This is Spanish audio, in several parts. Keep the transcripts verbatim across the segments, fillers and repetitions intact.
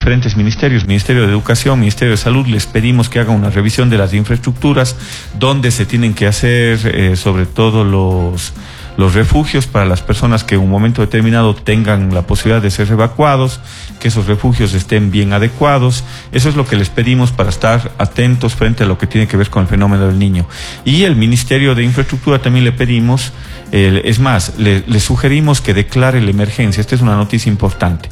diferentes ministerios, Ministerio de Educación, Ministerio de Salud, les pedimos que hagan una revisión de las infraestructuras, donde se tienen que hacer eh, sobre todo los, los refugios para las personas que en un momento determinado tengan la posibilidad de ser evacuados, que esos refugios estén bien adecuados. Eso es lo que les pedimos para estar atentos frente a lo que tiene que ver con el fenómeno del Niño. Y el Ministerio de Infraestructura también le pedimos, eh, es más, le, le sugerimos que declare la emergencia. Esta es una noticia importante.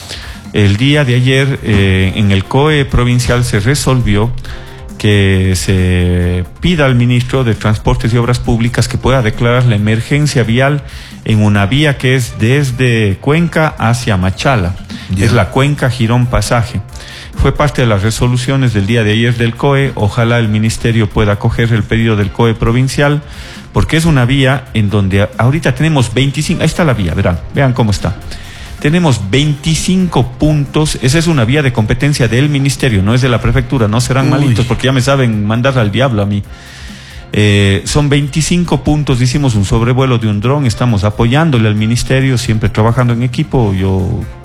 El día de ayer eh, en el C O E provincial se resolvió que se pida al ministro de Transportes y Obras Públicas que pueda declarar la emergencia vial en una vía que es desde Cuenca hacia Machala. Yeah. Es la Cuenca Girón Pasaje. Fue parte de las resoluciones del día de ayer del C O E. Ojalá el ministerio pueda acoger el pedido del C O E provincial, porque es una vía en donde ahorita tenemos veinticinco, ahí está la vía, verán, vean cómo está. Tenemos veinticinco puntos, esa es una vía de competencia del ministerio, no es de la prefectura, no serán Uy. malitos porque ya me saben mandar al diablo a mí. Eh, son veinticinco puntos, hicimos un sobrevuelo de un dron, estamos apoyándole al ministerio, siempre trabajando en equipo, yo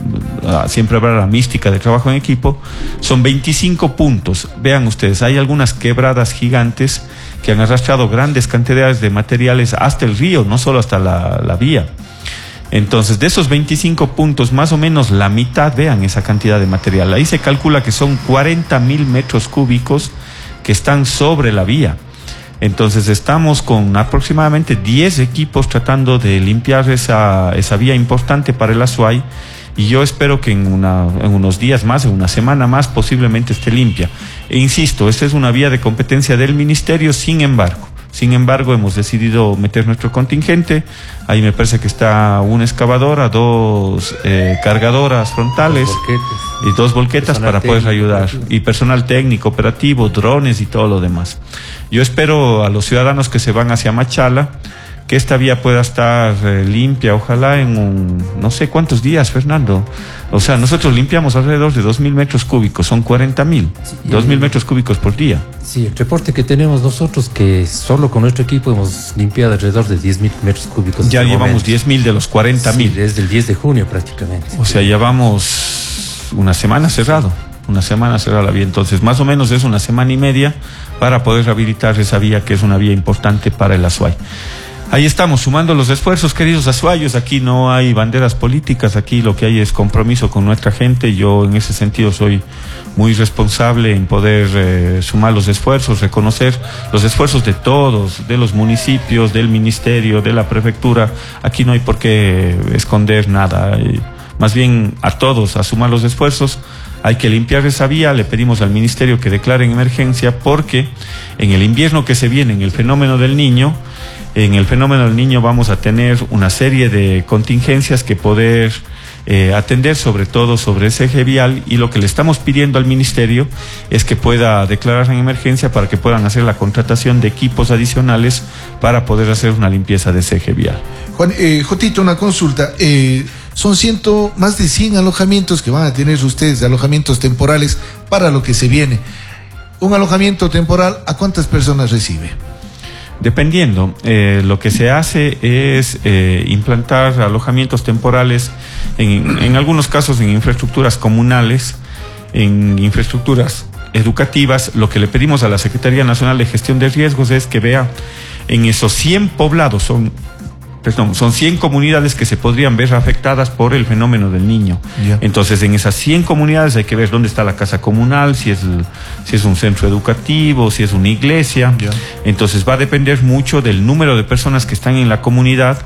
uh, siempre habrá la mística de trabajo en equipo. Son veinticinco puntos, vean ustedes, hay algunas quebradas gigantes que han arrastrado grandes cantidades de materiales hasta el río, no solo hasta la, la vía. Entonces, de esos veinticinco puntos, más o menos la mitad, vean esa cantidad de material. Ahí se calcula que son cuarenta mil metros cúbicos que están sobre la vía. Entonces, estamos con aproximadamente diez equipos tratando de limpiar esa, esa vía importante para el Azuay. Y yo espero que en, una, en unos días más, en una semana más, posiblemente esté limpia. E insisto, esta es una vía de competencia del ministerio, sin embargo. Sin embargo, hemos decidido meter nuestro contingente. Ahí me parece que está una excavadora, dos eh, cargadoras frontales dos y dos volquetas para poder ayudar. Y personal técnico, operativo, drones y todo lo demás. Yo espero a los ciudadanos que se van hacia Machala que esta vía pueda estar eh, limpia, ojalá en un, no sé cuántos días, Fernando. O sea, nosotros limpiamos alrededor de dos mil metros cúbicos, son cuarenta mil, sí, dos mil metros cúbicos por día. Sí, el reporte que tenemos nosotros, que solo con nuestro equipo hemos limpiado alrededor de diez mil metros cúbicos. Ya llevamos diez mil de los cuarenta mil. Sí, desde el diez de junio prácticamente. O sea, llevamos una semana cerrado, una semana cerrada la vía. Entonces, más o menos es una semana y media para poder rehabilitar esa vía, que es una vía importante para el Azuay. Ahí estamos, sumando los esfuerzos, queridos azuayos. Aquí no hay banderas políticas, aquí lo que hay es compromiso con nuestra gente. Yo en ese sentido soy muy responsable en poder eh, sumar los esfuerzos, reconocer los esfuerzos de todos, de los municipios, del ministerio, de la prefectura. Aquí no hay por qué esconder nada, eh, más bien a todos a sumar los esfuerzos. Hay que limpiar esa vía. Le pedimos al ministerio que declare en emergencia, porque en el invierno que se viene, en el fenómeno del Niño, En el fenómeno del Niño vamos a tener una serie de contingencias que poder eh, atender, sobre todo sobre ese eje vial, y lo que le estamos pidiendo al ministerio es que pueda declarar en emergencia para que puedan hacer la contratación de equipos adicionales para poder hacer una limpieza de ese eje vial. Juan, eh, Jotito, una consulta. Eh, son ciento, más de cien alojamientos que van a tener ustedes, de alojamientos temporales para lo que se viene. Un alojamiento temporal, ¿a cuántas personas recibe? Dependiendo, eh, lo que se hace es eh, implantar alojamientos temporales, en, en algunos casos en infraestructuras comunales, en infraestructuras educativas. Lo que le pedimos a la Secretaría Nacional de Gestión de Riesgos es que vea en esos cien poblados, son, perdón, son cien comunidades que se podrían ver afectadas por el fenómeno del Niño. Yeah. Entonces, en esas cien comunidades hay que ver dónde está la casa comunal, si es, el, si es un centro educativo, si es una iglesia. Yeah. Entonces, va a depender mucho del número de personas que están en la comunidad,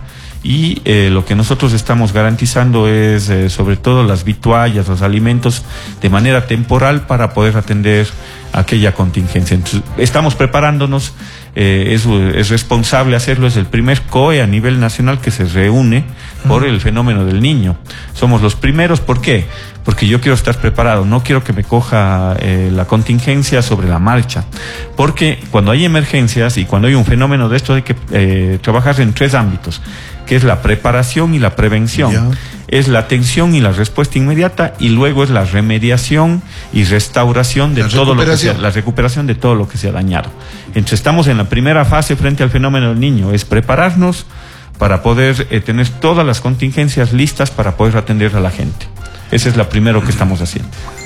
y eh, lo que nosotros estamos garantizando es, eh, sobre todo, las vituallas, los alimentos, de manera temporal para poder atender aquella contingencia. Entonces, estamos preparándonos. Eh, es, es responsable hacerlo, es el primer C O E a nivel nacional que se reúne por el fenómeno del Niño. Somos los primeros. ¿Por qué? Porque yo quiero estar preparado, no quiero que me coja eh, la contingencia sobre la marcha, porque cuando hay emergencias y cuando hay un fenómeno de esto hay que eh, trabajar en tres ámbitos, que es la preparación y la prevención. Yeah. Es la atención y la respuesta inmediata, y luego es la remediación y restauración de todo lo que sea, la recuperación de todo lo que se ha dañado. Entonces, estamos en la primera fase frente al fenómeno del Niño, es prepararnos para poder eh, tener todas las contingencias listas para poder atender a la gente. Ese es lo primero que estamos haciendo.